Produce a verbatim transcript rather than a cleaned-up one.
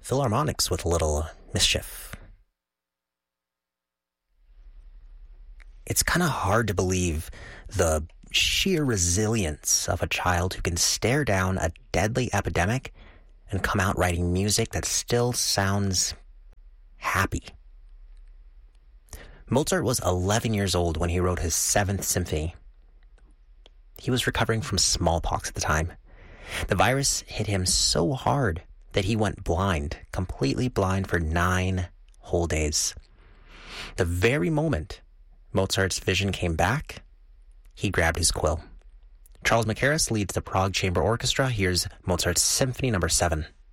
Philharmonics with a little mischief. It's kind of hard to believe the sheer resilience of a child who can stare down a deadly epidemic and come out writing music that still sounds happy. Mozart was eleven years old when he wrote his Seventh Symphony. He was recovering from smallpox at the time. The virus hit him so hard that he went blind, completely blind for nine whole days. The very moment Mozart's vision came back, he grabbed his quill. Charles Mackerras leads the Prague Chamber Orchestra. Here's Mozart's Symphony Number seven.